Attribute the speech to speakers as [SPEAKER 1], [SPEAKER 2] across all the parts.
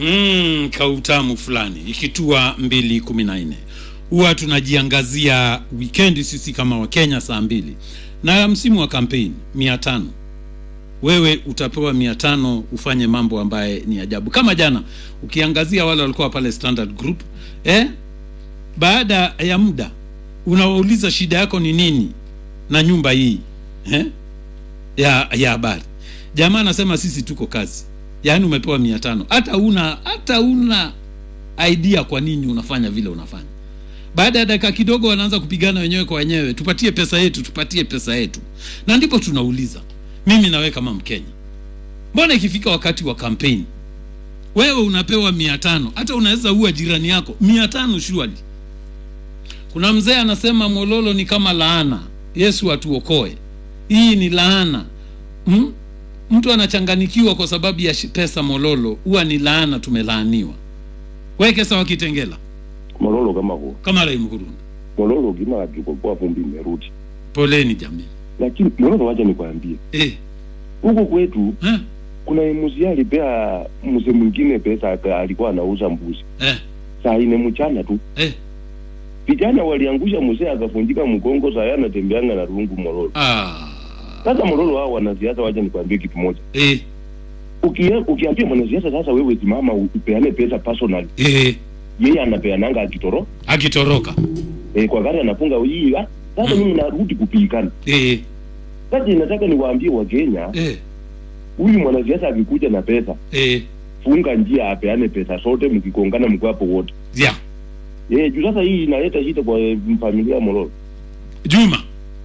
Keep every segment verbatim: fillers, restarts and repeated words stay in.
[SPEAKER 1] Mm, kautamu fulani. Ikitua mbili kumi na nne. Huwa tunajiangazia weekend sisi kama wa Kenya saa mbili. Na msimu wa campaign mia tano. Wewe utapewa mia tano ufanye mambo ambaye ni ajabu. Kama jana ukiangazia wale walikuwa pale Standard Group, eh? Baada ya muda unawauliza shida yako ni nini na nyumba hii, eh? Ya ya habari. Jamaa anasema sisi tuko kazi. Yaani umepewa mia tano. Hata una hata una idea kwa nini unafanya vile unafanya. Baada ya dakika kidogo wanaanza kupigana wenyewe kwa wenyewe, tupatie pesa yetu, tupatie pesa yetu. Na ndipo tunauliza, mimi nawe kama Mkenya, mbona ikifika wakati wa campaign wewe unapewa mia tano, hata unaweza ua jirani yako mia tano surely. Kuna mzee anasema Mololo ni kama laana, Yesu atuokoe. Hii ni laana. Hmm? Mtu anachanganikiwa kwa sababu ya pesa Mololo, huwa ni laana, tumelaaniwa. Weke sawa Kitengela.
[SPEAKER 2] Mololo kama huo.
[SPEAKER 1] Kama Rai Mkurunda.
[SPEAKER 2] Mololo kima juko kwa vumbi merudi.
[SPEAKER 1] Poleni jamii.
[SPEAKER 2] Lakini Mololo wacha nikwambie.
[SPEAKER 1] Eh.
[SPEAKER 2] Huko kwetu,
[SPEAKER 1] eh?
[SPEAKER 2] Kuna mzee alipea mzee mwingine pesa alikuwa anauza mbuzi.
[SPEAKER 1] Eh.
[SPEAKER 2] Saa ine mchana tu.
[SPEAKER 1] Eh.
[SPEAKER 2] Vijana waliangusha mzee akavunjika mgongo, saa yana tembeanga na rungu Mololo.
[SPEAKER 1] Ah.
[SPEAKER 2] Sasa Mololo hao wanasiasa wacha nikwambie kitu moja.
[SPEAKER 1] Eh.
[SPEAKER 2] Ukia ukiambia mwanasiasa sasa wewe simama upeane pesa personal.
[SPEAKER 1] Eh.
[SPEAKER 2] Yeye anapeananga akitoro
[SPEAKER 1] akitoroka
[SPEAKER 2] eh kwa gari anafunga hii. Ah sasa mimi narudi kupikana.
[SPEAKER 1] Eh.
[SPEAKER 2] Sasa nataka niwaambie wa Kenya,
[SPEAKER 1] eh
[SPEAKER 2] huyu mwanasiasa akikuja na pesa,
[SPEAKER 1] eh
[SPEAKER 2] funga njia apeane pesa sote mkikongana mko hapo wote.
[SPEAKER 1] Yeah.
[SPEAKER 2] Eh juu sasa hii inaleta shida kwa familia Mololo.
[SPEAKER 1] Juma.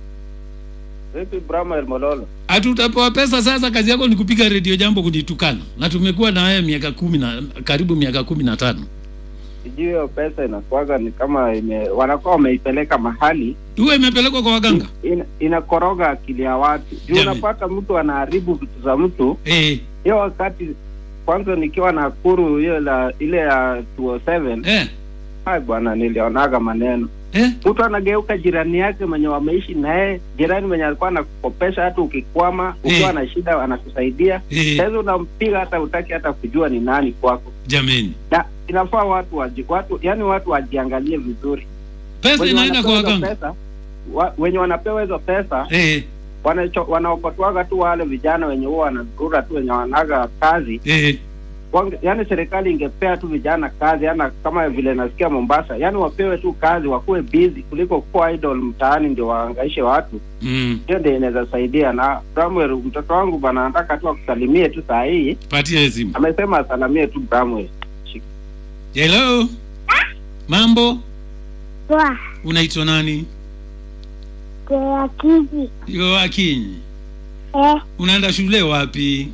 [SPEAKER 3] Vipi Brahma Mololo?
[SPEAKER 1] Hatutapewa pesa sasa, kazi yako ni kupiga radio jambo kunitukana. Na tumekuwa na wewe miaka kumi na karibu miaka kumi na tano.
[SPEAKER 3] Hiyo pesa inakuwaga ni kama ime, wanakuwa wameipeleka mahali.
[SPEAKER 1] Uwe imepelekwa kwa waganga.
[SPEAKER 3] In, inakoroga akili ya watu. Juu unapata mtu anaharibu vitu za mtu.
[SPEAKER 1] Eh.
[SPEAKER 3] Hiyo wakati kwanza nikiwa na kuru hiyo la ile ya two oh seven.
[SPEAKER 1] Eh.
[SPEAKER 3] Hai bwana nilionaga maneno.
[SPEAKER 1] Eh?
[SPEAKER 3] Mtu anageuka jirani yake mwenye wameishi naye, jirani mwenye alikuwa anakukopesha hata ukikwama, ukiwa na shida anakusaidia.
[SPEAKER 1] Eh.
[SPEAKER 3] Sasa unampiga hata utaki hata kujua ni nani kwako.
[SPEAKER 1] Jameni.
[SPEAKER 3] Na inafaa watu waji, watu yani watu wajiangalie vizuri.
[SPEAKER 1] Pesa inaenda kwa waganga.
[SPEAKER 3] Pesa, wa, wenye wanapewa hizo pesa,
[SPEAKER 1] eh
[SPEAKER 3] wanaopotwaga tu wale vijana wenye huwa wanazurura tu wenye wanaga kazi.
[SPEAKER 1] Eh.
[SPEAKER 3] Yani serikali ingepea tu vijana kazi, yana kama vile nasikia Mombasa, yani wapewe tu kazi, wakuwe busy kuliko kuwa idle mtaani ndio waangaishe watu.
[SPEAKER 1] Mm.
[SPEAKER 3] Hiyo ndio inaweza saidia. Na Bramwell mtoto wangu bana anataka tu akusalimie tu saa hii.
[SPEAKER 1] Patie simu.
[SPEAKER 3] Amesema asalimie tu Bramwell.
[SPEAKER 1] Hello. Mambo?
[SPEAKER 4] Poa.
[SPEAKER 1] Unaitwa nani?
[SPEAKER 4] Joaquini.
[SPEAKER 1] Joaquini.
[SPEAKER 4] Eh.
[SPEAKER 1] Unaenda shule wapi?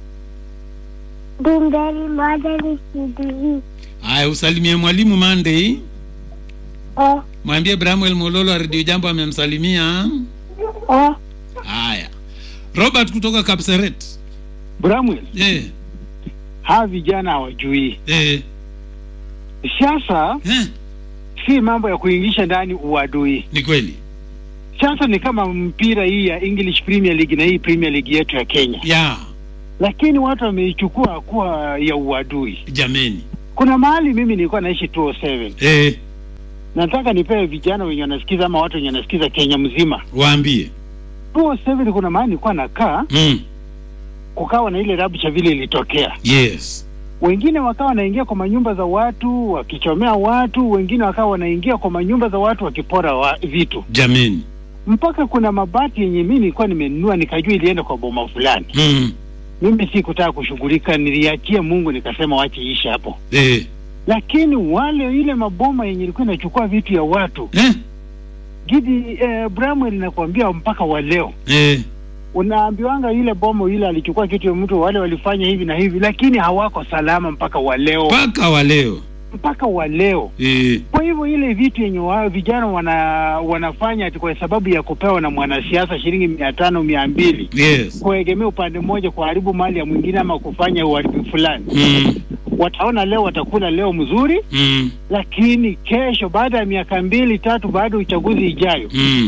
[SPEAKER 4] Dungari Modern C D V.
[SPEAKER 1] Haya, usalimie mwalimu Monday.
[SPEAKER 4] Eh.
[SPEAKER 1] Mwambie Bramwell Mololo Radio Jambo amemsalimia.
[SPEAKER 4] Eh.
[SPEAKER 1] Haya. Robert kutoka Kapseret.
[SPEAKER 5] Bramwell.
[SPEAKER 1] Eh.
[SPEAKER 5] Ha vijana hawajui.
[SPEAKER 1] Eh.
[SPEAKER 5] Siasa
[SPEAKER 1] eh,
[SPEAKER 5] si mambo ya kuingisha ndani uadui.
[SPEAKER 1] Ni kweli.
[SPEAKER 5] Siasa ni kama mpira hii ya English Premier League na hii Premier League yetu ya Kenya.
[SPEAKER 1] Yeah.
[SPEAKER 5] Lakini watu wameichukua kuwa ya uadui.
[SPEAKER 1] Jameni.
[SPEAKER 5] Kuna mahali mimi nilikuwa naishi two oh seven.
[SPEAKER 1] Eh.
[SPEAKER 5] Nataka nipewe vijana wenye wanasikiza ama watu wenye wanasikiza Kenya mzima.
[SPEAKER 1] Waambie.
[SPEAKER 5] two oh seven kuna mahali nilikuwa nakaa.
[SPEAKER 1] Mm.
[SPEAKER 5] Kukawa na ile rabsha vile ilitokea.
[SPEAKER 1] Yes.
[SPEAKER 5] Wengine wakawa wanaingia kwa manyumba za watu wakichomea watu, wengine wakawa wanaingia kwa manyumba za watu wakipora wa, vitu.
[SPEAKER 1] Jameni.
[SPEAKER 5] Mpaka kuna mabati yenye mimi nilikuwa nimenunua nikajua ilienda kwa boma fulani.
[SPEAKER 1] Mm.
[SPEAKER 5] Mimi sikutaka kushughulika, niliachia Mungu nikasema wache iishe hapo.
[SPEAKER 1] Eh.
[SPEAKER 5] Lakini wale ile maboma yenye ilikuwa inachukua vitu ya watu.
[SPEAKER 1] Eh.
[SPEAKER 5] Gidi eh, Bramwell nakwambia mpaka wa leo.
[SPEAKER 1] Eh.
[SPEAKER 5] Unaambiwanga ile bomo ile alichukua kitu ya mtu, wale walifanya hivi na hivi, lakini hawako salama mpaka wa leo.
[SPEAKER 1] Mpaka wa leo.
[SPEAKER 5] Mpaka wa leo.
[SPEAKER 1] Eh.
[SPEAKER 5] Kwa hivyo ile vitu yenye wao vijana wana wanafanya ati kwa sababu ya kupewa na mwanasiasa shilingi mia tano mia mbili.
[SPEAKER 1] Yes.
[SPEAKER 5] Kuegemea upande mmoja kuharibu mali ya mwingine ama kufanya uharibifu fulani.
[SPEAKER 1] Mm.
[SPEAKER 5] Wataona leo watakula leo mzuri.
[SPEAKER 1] Mm.
[SPEAKER 5] Lakini kesho baada ya miaka mbili tatu baada ya uchaguzi ijayo.
[SPEAKER 1] Mm.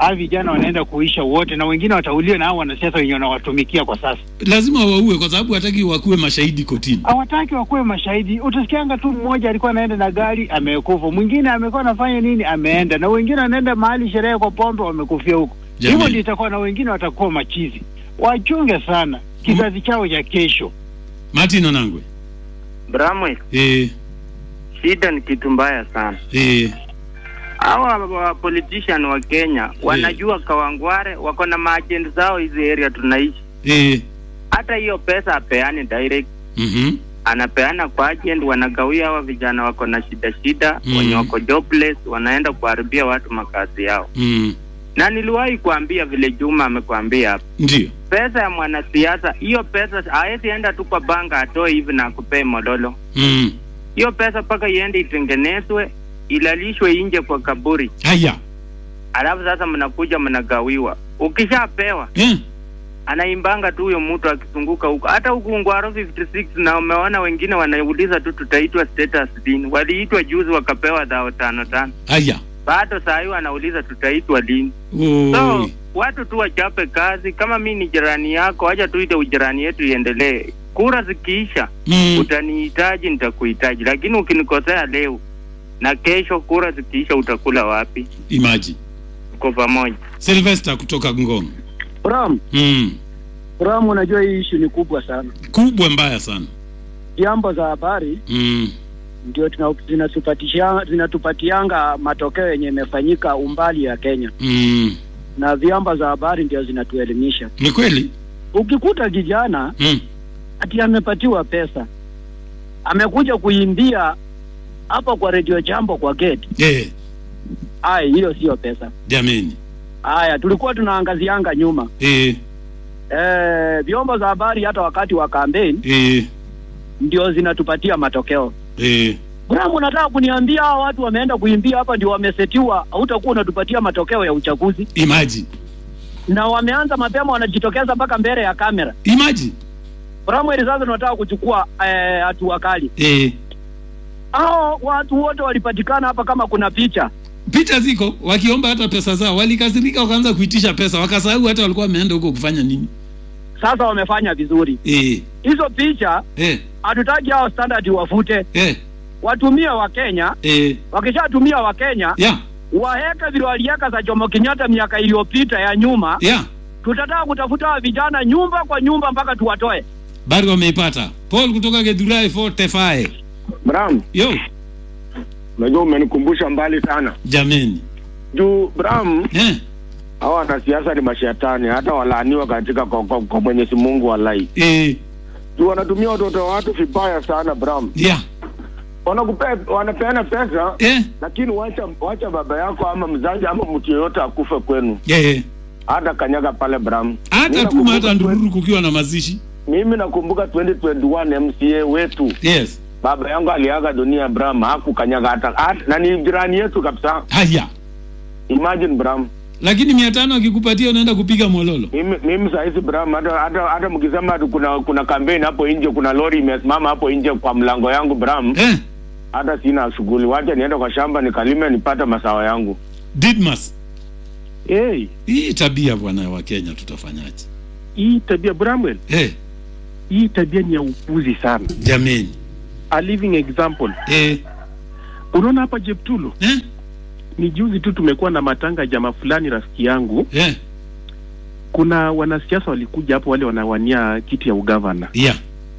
[SPEAKER 5] hawa vijana wanaenda kuisha wote, na wengine watauliwa na hao wanasiasa wenye wanawatumikia kwa sasa.
[SPEAKER 1] Lazima waue kwa sababu hataki wakuwe mashahidi kotini.
[SPEAKER 5] Hawataki wakuwe mashahidi. Utasikianga tu mmoja alikuwa anaenda na gari amekufa, mwingine amekuwa anafanya nini ameenda, na wengine wanaenda mahali sherehe kwa pombe wamekufia huko. Hivyo ndio itakuwa, na wengine watakuwa machizi. Wachunge sana kizazi mm. chao cha kesho.
[SPEAKER 1] Martin Onangwe.
[SPEAKER 6] Bramwe.
[SPEAKER 1] Eh.
[SPEAKER 6] Shida ni kitu mbaya sana.
[SPEAKER 1] Eh.
[SPEAKER 6] Hawa wa politician wa Kenya e. wanajua Kawangware wako na maagent zao hizi area tunaishi.
[SPEAKER 1] Eh.
[SPEAKER 6] Hata hiyo pesa apeane direct.
[SPEAKER 1] Mhm.
[SPEAKER 6] Anapeana kwa agent, wanagawia hawa vijana wako na shida shida, mm. wenye wako jobless, wanaenda kuharibia watu makazi yao.
[SPEAKER 1] Mhm.
[SPEAKER 6] Na niliwahi kuambia vile Juma amekwambia hapa.
[SPEAKER 1] Ndio.
[SPEAKER 6] Pesa ya mwanasiasa, hiyo pesa haezi enda tu kwa banka atoe hivi na akupee modolo.
[SPEAKER 1] Mhm.
[SPEAKER 6] Hiyo pesa paka iende itengenezwe, ilalishwe nje kwa kaburi.
[SPEAKER 1] Haya.
[SPEAKER 6] Alafu sasa mnakuja mnagawiwa. Ukishapewa.
[SPEAKER 1] Eh.
[SPEAKER 6] Anaimbanga tu huyo mtu akizunguka huko. Hata huko Ngwaro fifty six na umeona wengine wanauliza tu tutaitwa status lini. Waliitwa juzi wakapewa dhao tano tano.
[SPEAKER 1] Haya.
[SPEAKER 6] Bado saa hiyo anauliza tutaitwa lini.
[SPEAKER 1] Oi.
[SPEAKER 6] So watu tu wachape kazi. Kama mimi ni jirani yako, acha tuite ujirani yetu iendelee. Kura zikiisha,
[SPEAKER 1] mm.
[SPEAKER 6] utanihitaji nitakuhitaji, lakini ukinikosea leo na kesho kura zikiisha utakula wapi?
[SPEAKER 1] Imagine.
[SPEAKER 6] Kwa pamoja.
[SPEAKER 1] Sylvester kutoka Ngong.
[SPEAKER 7] Bram.
[SPEAKER 1] Mm.
[SPEAKER 7] Bram, unajua hii issue ni kubwa sana.
[SPEAKER 1] Kubwa mbaya sana.
[SPEAKER 7] Vyombo za habari
[SPEAKER 1] mm.
[SPEAKER 7] ndio zinatupatia zinatupatianga matokeo yenye yamefanyika umbali ya Kenya.
[SPEAKER 1] Mm.
[SPEAKER 7] Na vyombo za habari ndio zinatuelimisha.
[SPEAKER 1] Ni kweli?
[SPEAKER 7] Ukikuta kijana
[SPEAKER 1] mm.
[SPEAKER 7] ati amepatiwa pesa, amekuja kuimbia hapa kwa Radio Jambo kwa gate.
[SPEAKER 1] Eh.
[SPEAKER 7] Ai, hiyo sio pesa.
[SPEAKER 1] Jameni.
[SPEAKER 7] Haya, tulikuwa tunaangazianga nyuma.
[SPEAKER 1] Eh.
[SPEAKER 7] Eh, vyombo za habari hata wakati wa campaign
[SPEAKER 1] eh
[SPEAKER 7] ndio zinatupatia matokeo.
[SPEAKER 1] Eh.
[SPEAKER 7] Bram, unataka kuniambia hao watu wameenda kuimbia hapa ndio wamesetiwa, hautakuwa unatupatia matokeo ya uchaguzi?
[SPEAKER 1] Imagine.
[SPEAKER 7] Na wameanza mapema, wanajitokeza mpaka mbele ya kamera.
[SPEAKER 1] Imagine.
[SPEAKER 7] Bram, ile sasa tunataka kuchukua eh hatua kali.
[SPEAKER 1] Eh.
[SPEAKER 7] Hao watu wote walipatikana hapa kama kuna picha.
[SPEAKER 1] Picha ziko, wakiomba hata pesa zao, walikasirika wakaanza kuitisha pesa, wakasahau hata walikuwa wameenda huko kufanya nini.
[SPEAKER 7] Sasa wamefanya vizuri.
[SPEAKER 1] Eh.
[SPEAKER 7] Hizo picha
[SPEAKER 1] eh
[SPEAKER 7] hatutaki hao standard wafute.
[SPEAKER 1] Eh.
[SPEAKER 7] Watumie wa Kenya.
[SPEAKER 1] Eh.
[SPEAKER 7] Wakishatumia wa Kenya,
[SPEAKER 1] yeah.
[SPEAKER 7] Waheka vile walieka za Jomo Kenyatta miaka iliyopita ya nyuma.
[SPEAKER 1] Yeah.
[SPEAKER 7] Tutataka kutafuta vijana nyumba kwa nyumba mpaka tuwatoe.
[SPEAKER 1] Bado wameipata. Paul kutoka Githurai forty-five.
[SPEAKER 2] Bram.
[SPEAKER 1] Yo.
[SPEAKER 2] Unajua umenikumbusha mbali sana.
[SPEAKER 1] Jameni.
[SPEAKER 2] Juu Bram.
[SPEAKER 1] Eh.
[SPEAKER 2] Hawa wanasiasa ni mashetani, hata walaaniwa katika kwa, kwa, kwa Mwenyezi Mungu wallahi.
[SPEAKER 1] Eh.
[SPEAKER 2] Juu wanatumia watoto wa watu vibaya sana Bram.
[SPEAKER 1] Yeah.
[SPEAKER 2] Wanakupea wanapeana pesa,
[SPEAKER 1] eh.
[SPEAKER 2] lakini wacha wacha baba yako ama mzazi ama mtu yeyote akufe kwenu.
[SPEAKER 1] Eh.
[SPEAKER 2] Hata kanyaga pale Bram.
[SPEAKER 1] Hata tu hata ndururu kukiwa na mazishi.
[SPEAKER 2] Mimi nakumbuka twenty twenty-one M C A wetu.
[SPEAKER 1] Yes.
[SPEAKER 2] Baba yangu aliaga dunia Bram, hakukanyaga hata, hata na ni jirani yetu kabisa.
[SPEAKER 1] Haya.
[SPEAKER 2] Imagine Bram.
[SPEAKER 1] Lakini mia tano akikupatia unaenda kupiga mololo.
[SPEAKER 2] Mimi mimi saa hizi Bram, hata hata hata mkisema kuna kuna campaign hapo nje, kuna lori imesimama hapo nje kwa mlango yangu Bram.
[SPEAKER 1] Eh.
[SPEAKER 2] Hata sina shughuli, wacha niende kwa shamba nikalime nipate masawa yangu.
[SPEAKER 1] Didmas.
[SPEAKER 8] Hey.
[SPEAKER 1] Hii tabia bwana wa Kenya tutafanyaje?
[SPEAKER 8] Hii tabia Bramwell.
[SPEAKER 1] Eh.
[SPEAKER 8] Hii tabia ni ya upuzi sana.
[SPEAKER 1] Jameni.
[SPEAKER 8] A living example.
[SPEAKER 1] Eh.
[SPEAKER 8] Unaona hapa Jeptulo?
[SPEAKER 1] Eh.
[SPEAKER 8] Ni juzi tu tumekuwa na matanga jamaa fulani rafiki yangu.
[SPEAKER 1] Eh.
[SPEAKER 8] Kuna wanasiasa walikuja hapo wale wanawania kiti ya ugavana.
[SPEAKER 1] Yeah.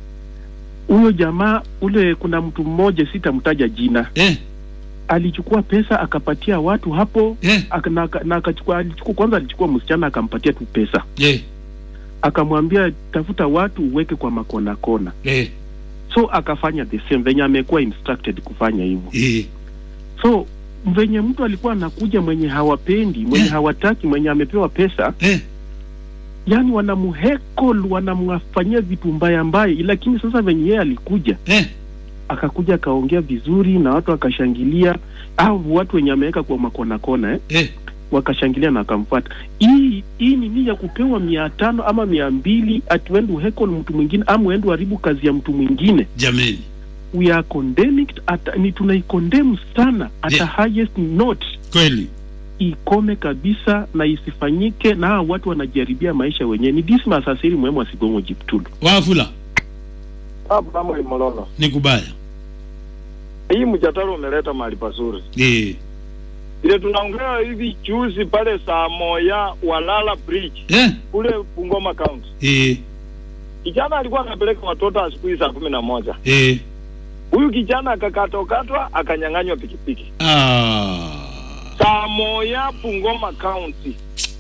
[SPEAKER 8] Huyo jamaa ule kuna mtu mmoja sitamtaja jina.
[SPEAKER 1] Eh.
[SPEAKER 8] Alichukua pesa akapatia watu hapo.
[SPEAKER 1] Eh.
[SPEAKER 8] Aka, na, na akachukua alichukua kwanza alichukua msichana akampatia tu pesa.
[SPEAKER 1] Eh.
[SPEAKER 8] Akamwambia tafuta watu uweke kwa makona kona.
[SPEAKER 1] Eh.
[SPEAKER 8] So akafanya the same venye amekuwa instructed kufanya hivyo.
[SPEAKER 1] Eh.
[SPEAKER 8] So venye mtu alikuwa anakuja mwenye hawapendi, mwenye eh. hawataki, mwenye amepewa pesa.
[SPEAKER 1] Eh.
[SPEAKER 8] Yani wanamuhekol, wanamwafanyia vitu mbaya mbaya, lakini sasa venye yeye alikuja
[SPEAKER 1] eh.
[SPEAKER 8] akakuja akaongea vizuri na watu wakashangilia, au watu wenye ameweka kwa makona kona eh,
[SPEAKER 1] eh.
[SPEAKER 8] wakashangilia na akamfuata. Hii hii ni nia ya kupewa mia tano ama mia mbili atuendu hekol mtu mwingine ama uendu haribu kazi ya mtu mwingine.
[SPEAKER 1] Jameni.
[SPEAKER 8] We are condemning at, ni tunaikondem sana at yeah. a highest note.
[SPEAKER 1] Kweli.
[SPEAKER 8] ikome kabisa na isifanyike, na watu wanajaribia maisha wenyewe. Ni Dismas Asiri Mwema wa Sigongo Jiptulu.
[SPEAKER 1] Wafula.
[SPEAKER 9] Hapa mwa Mololo.
[SPEAKER 1] Nikubaya.
[SPEAKER 9] Hii mjadala umeleta mahali pazuri.
[SPEAKER 1] Eh.
[SPEAKER 9] Ile tunaongea hivi juzi pale Samoya Walala Bridge.
[SPEAKER 1] Eh.
[SPEAKER 9] Kule Bungoma County.
[SPEAKER 1] Eh.
[SPEAKER 9] Kijana alikuwa anapeleka watoto asubuhi saa kumi na moja.
[SPEAKER 1] Eh.
[SPEAKER 9] Huyu kijana akakatokatwa akanyang'anywa pikipiki.
[SPEAKER 1] Ah.
[SPEAKER 9] Samoya Bungoma County.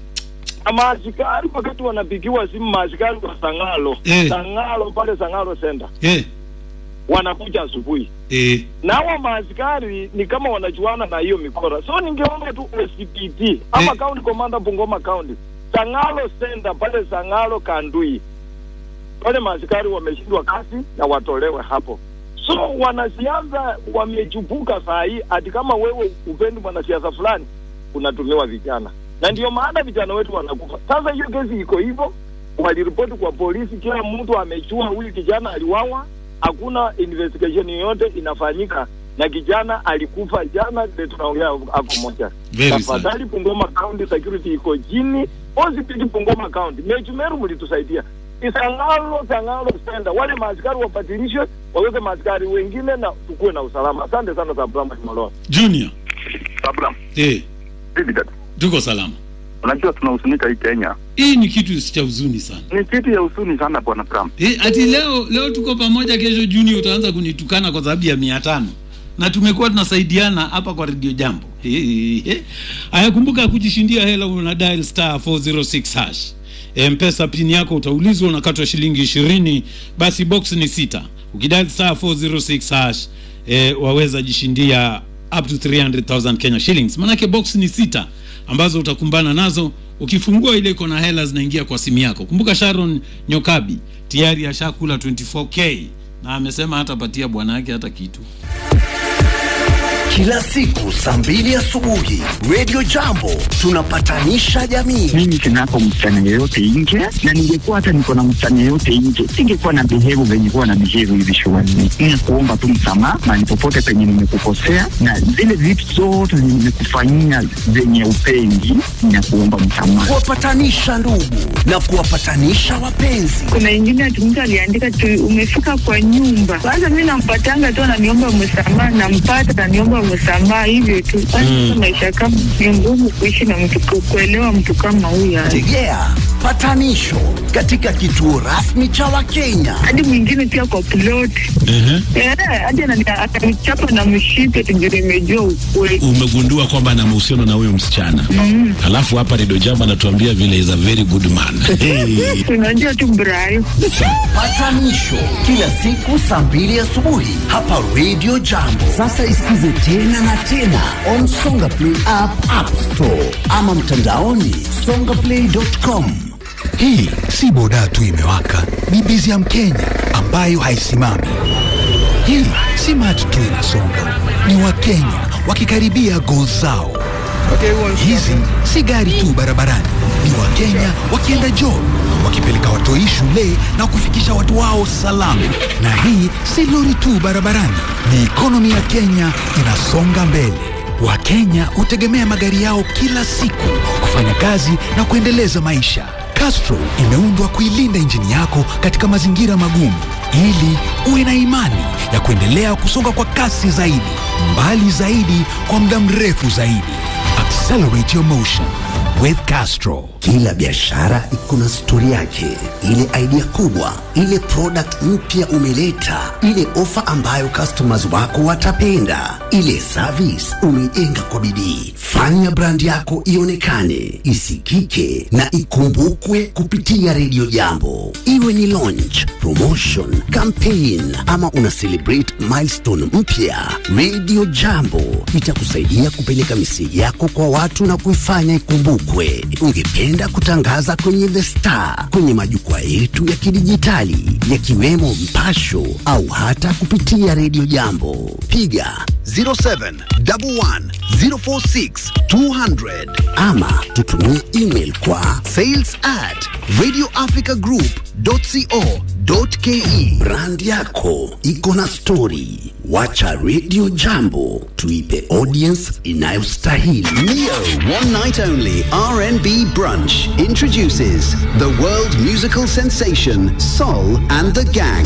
[SPEAKER 9] Ama askari wakati wanapigiwa simu askari wa Sangalo.
[SPEAKER 1] Eh.
[SPEAKER 9] Sangalo pale Sangalo Center.
[SPEAKER 1] Eh.
[SPEAKER 9] Wanakuja asubuhi.
[SPEAKER 1] Eh.
[SPEAKER 9] Na hao maaskari ni kama wanajuana na hiyo mikora. So ningeomba tu O C P D ama
[SPEAKER 1] Eh.
[SPEAKER 9] County Commander Bungoma County. Sangalo Center pale Sangalo Kandui. Wale maaskari wameshindwa kazi na watolewe hapo. So wanasiasa wamechupuka saa hii ati kama wewe upendi mwanasiasa fulani unatumiwa vijana. Na ndio maana vijana wetu wanakufa. Sasa hiyo kesi iko hivyo, waliripoti kwa polisi, kila mtu amechua huyu kijana aliwawa, hakuna investigation yoyote inafanyika na kijana alikufa jana. Ndio tunaongea hapo moja. Tafadhali Bungoma County security iko chini, O C P D Bungoma County. Mechumeru mlitusaidia. Isangalo Sangalo Center wale maaskari wapatilishwe, waweke maaskari wengine na tukue na usalama. Asante sana za Abraham Kimolo.
[SPEAKER 1] Junior.
[SPEAKER 10] Abraham.
[SPEAKER 1] Eh.
[SPEAKER 10] Bibi dad.
[SPEAKER 1] Tuko salama.
[SPEAKER 10] Unajua tunahuzunika hii Kenya.
[SPEAKER 1] Hii ni kitu cha huzuni sana.
[SPEAKER 10] Ni kitu ya huzuni sana bwana Abraham.
[SPEAKER 1] Eh, ati leo leo tuko pamoja, kesho Junior utaanza kunitukana kwa sababu ya mia tano. Na tumekuwa tunasaidiana hapa kwa Radio Jambo. Eh eh. Ayakumbuka kujishindia hela una dial star four oh six hash. M-Pesa pin yako utaulizwa, unakatwa shilingi ishirini, basi box ni sita. Ukidial star four oh six hash eh, waweza jishindia up to three hundred thousand Kenya shillings. Manake box ni sita ambazo utakumbana nazo. Ukifungua ile iko na hela zinaingia kwa simu yako. Kumbuka Sharon Nyokabi tayari ashakula twenty-four K na amesema hatapatia bwana yake hata kitu.
[SPEAKER 11] Kila siku saa mbili asubuhi Radio Jambo tunapatanisha jamii.
[SPEAKER 12] Mimi sinako msichana yeyote nje, na ningekuwa hata niko na msichana yeyote nje, singekuwa na behave venye kuwa na behave hivi shuleni. Ni kuomba tu msamaha mahali popote penye nimekukosea, na zile vitu zote nimekufanyia zenye upendi, na kuomba msamaha.
[SPEAKER 11] Kuwapatanisha ndugu na kuwapatanisha wapenzi.
[SPEAKER 13] Kuna ingine ati mtu aliandika tu umefika kwa nyumba. Kwanza mimi nampatanga tu ananiomba msamaha, nampata ananiomba msamaha, hivyo tu. Mm. Maisha kama ni ngumu kuishi na mtu, kuelewa mtu kama huyu.
[SPEAKER 11] Tegea patanisho katika kituo rasmi cha Wakenya.
[SPEAKER 13] Hadi mwingine pia kwa plot.
[SPEAKER 14] Mhm.
[SPEAKER 13] Eh, hadi ananichapa na mshipe ndio nimejua ukweli.
[SPEAKER 14] Umegundua kwamba ana mahusiano na huyo msichana.
[SPEAKER 13] Mm.
[SPEAKER 14] Alafu hapa Radio Jambo anatuambia vile is a very good man.
[SPEAKER 13] Hey. Tunajua tu Brian.
[SPEAKER 11] Patanisho kila siku saa mbili asubuhi hapa Radio Jambo. Sasa isikize tena na tena on Songa Play app, App Store ama mtandaoni songa play dot com.
[SPEAKER 15] Hii si boda tu imewaka, ni bizi ya Mkenya ambayo haisimami. Hii si maji tu inasonga, ni Wakenya wakikaribia goal zao. Hizi si gari tu barabarani, ni Wakenya wakienda job, wakipeleka watoi shule na kufikisha watu wao salama. Na hii si lori tu barabarani, ni ekonomi ya Kenya inasonga mbele. Wakenya hutegemea magari yao kila siku kufanya kazi na kuendeleza maisha. Castrol imeundwa kuilinda injini yako katika mazingira magumu, ili uwe na imani ya kuendelea kusonga kwa kasi zaidi, mbali zaidi, kwa muda mrefu zaidi. Accelerate your motion with Castrol.
[SPEAKER 11] Kila biashara iko na stori yake. Ile idea kubwa, ile product mpya umeleta, ile ofa ambayo customers wako watapenda, ile service umeijenga kwa bidii. Fanya brand yako ionekane, isikike na ikumbukwe kupitia Radio Jambo. Iwe ni launch, promotion, campaign ama una celebrate milestone mpya, Radio Jambo itakusaidia kupeleka message yako kwa watu na kuifanya ikumbukwe. Ungependa kutangaza kwenye The Star, kwenye majukwaa yetu ya kidijitali, yakiwemo mpasho au hata kupitia Radio Jambo. Piga
[SPEAKER 15] zero seven one one zero four six two hundred
[SPEAKER 11] ama tutumie email kwa
[SPEAKER 15] sales at radioafricagroup dot co dot ke.
[SPEAKER 11] Brand yako iko na story. Wacha Radio Jambo tuipe audience inayostahili.
[SPEAKER 16] Neo One Night Only R and B Brunch introduces the world musical sensation Sol and the Gang.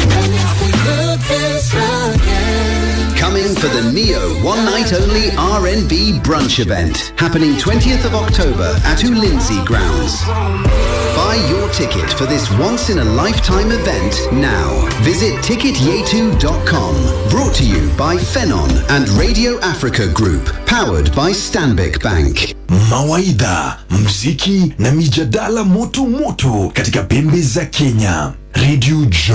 [SPEAKER 16] Coming for the Neo One Night Only R and B Brunch event, happening twentieth of October at Ulinzi Grounds. Buy your ticket for this once-in-a-lifetime event now. Visit ticket yetu dot com. Brought to you by Phenon and Radio Africa Group. Powered by Stanbic Bank.
[SPEAKER 17] Mawaidha, mziki na mijadala moto moto katika pembe za Kenya. Radio